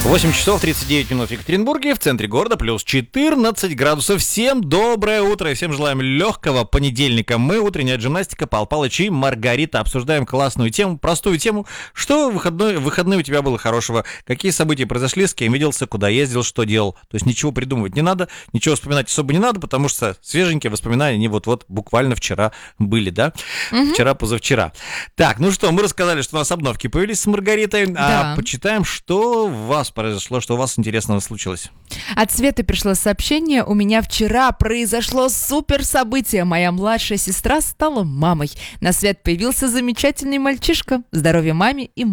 8 часов 39 минут в Екатеринбурге, в центре города, плюс 14 градусов. Всем доброе утро и всем желаем легкого понедельника. Мы, утренняя гимнастика, Павел Палыч и Маргарита, обсуждаем классную тему, простую тему. Что в выходные у тебя было хорошего? Какие события произошли, с кем виделся, куда ездил, что делал? То есть ничего придумывать не надо, ничего вспоминать особо не надо, потому что свеженькие воспоминания, они вот-вот буквально вчера были, да? Вчера-позавчера. Так, ну что, мы рассказали, что у нас обновки появились с Маргаритой, Да. а почитаем, что у вас произошло, что у вас интересного случилось. От Светы пришло сообщение: у меня вчера произошло супер событие. Моя младшая сестра стала мамой. На свет появился замечательный мальчишка. Здоровья маме и